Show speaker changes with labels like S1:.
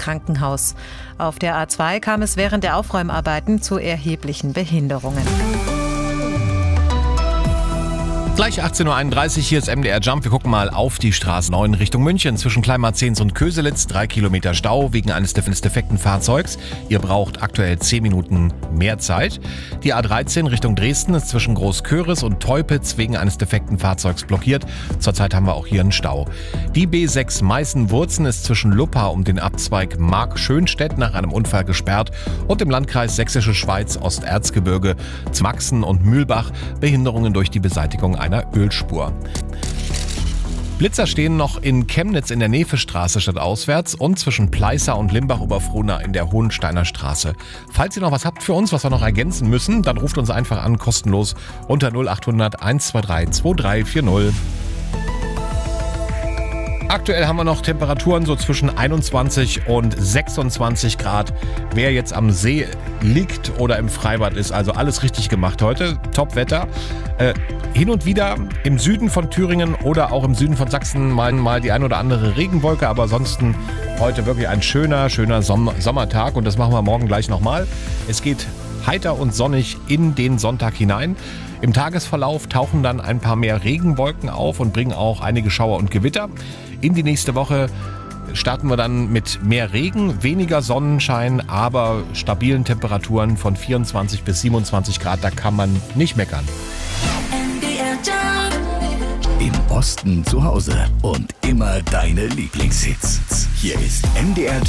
S1: Krankenhaus. Auf der A2 kam es während der Aufräumarbeiten zu erheblichen Behinderungen.
S2: Gleich 18.31 Uhr, hier ist MDR Jump. Wir gucken mal auf die Straße 9 Richtung München. Zwischen Kleinmarzens und Köselitz 3 Kilometer Stau wegen eines defekten Fahrzeugs. Ihr braucht aktuell 10 Minuten mehr Zeit. Die A13 Richtung Dresden ist zwischen Großköris und Teupitz wegen eines defekten Fahrzeugs blockiert. Zurzeit haben wir auch hier einen Stau. Die B6 Meißen-Wurzen ist zwischen Luppa und den Abzweig Mark-Schönstedt nach einem Unfall gesperrt. Und im Landkreis Sächsische Schweiz, Osterzgebirge, Zmaxen und Mühlbach Behinderungen durch die Beseitigung einer Ölspur. Blitzer stehen noch in Chemnitz in der Nefestraße stadtauswärts und zwischen Pleißer und Limbach-Oberfrohna in der Hohensteiner Straße. Falls ihr noch was habt für uns, was wir noch ergänzen müssen, dann ruft uns einfach an, kostenlos unter 0800 123 2340. Aktuell haben wir noch Temperaturen so zwischen 21 und 26 Grad. Wer jetzt am See liegt oder im Freibad ist, also alles richtig gemacht heute. Top-Wetter. Hin und wieder im Süden von Thüringen oder auch im Süden von Sachsen mal die ein oder andere Regenwolke, aber ansonsten heute wirklich ein schöner Sommertag und das machen wir morgen gleich nochmal. Es geht heiter und sonnig in den Sonntag hinein. Im Tagesverlauf tauchen dann ein paar mehr Regenwolken auf und bringen auch einige Schauer und Gewitter. In die nächste Woche starten wir dann mit mehr Regen, weniger Sonnenschein, aber stabilen Temperaturen von 24 bis 27 Grad. Da kann man nicht meckern.
S3: Im Osten zu Hause und immer deine Lieblingshits. Hier ist MDR